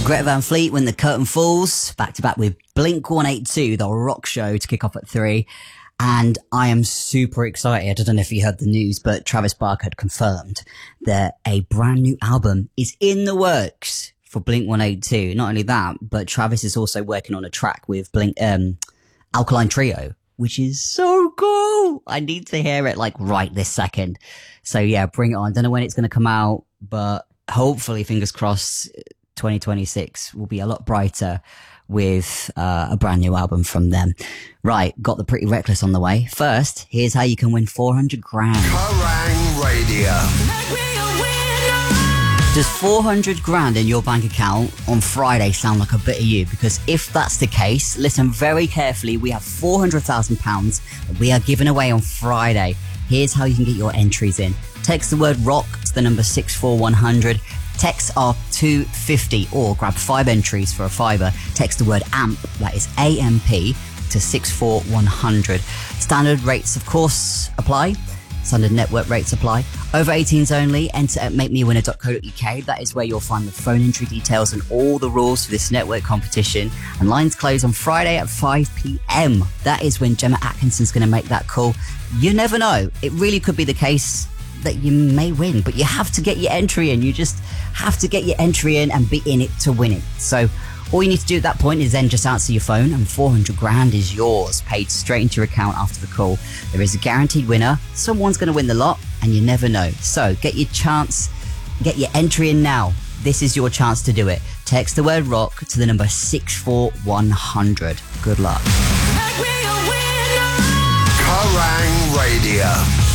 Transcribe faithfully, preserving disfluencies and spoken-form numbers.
Greta Van Fleet, When the Curtain Falls, back to back with Blink one eighty-two, the rock show, to kick off at three. And I am super excited. I don't know if you heard the news, but Travis Barker had confirmed that a brand new album is in the works for Blink one eighty-two. Not only that, but Travis is also working on a track with Blink, um, Alkaline Trio, which is so cool. I need to hear it like right this second. So yeah, bring it on. Don't know when it's going to come out, but hopefully, fingers crossed, twenty twenty-six will be a lot brighter with uh, a brand new album from them. Right, got the Pretty Reckless on the way. First, here's how you can win four hundred grand. Kerrang Radio. Does four hundred grand in your bank account on Friday sound like a bit of you? Because if that's the case, listen very carefully. We have four hundred thousand pounds that we are giving away on Friday. Here's how you can get your entries in. Text the word rock to the number six four one hundred. Texts are two fifty, or grab five entries for a fiver. Text the word AMP, that is A M P, to six four one hundred. Standard rates, of course, apply. Standard network rates apply. Over eighteens only. Enter at make me winner dot co dot U K. That is where you'll find the phone entry details and all the rules for this network competition. And lines close on Friday at five p.m. That is when Gemma Atkinson's going to make that call. You never know. It really could be the case that you may win, but you have to get your entry in. You just have to get your entry in and be in it to win it. So all you need to do at that point is then just answer your phone, and four hundred grand is yours, paid straight into your account after the call. There is a guaranteed winner. Someone's going to win the lot, and you never know. So get your chance, get your entry in now. This is your chance to do it. Text the word rock to the number six four one hundred. Good luck. Kerrang Radio.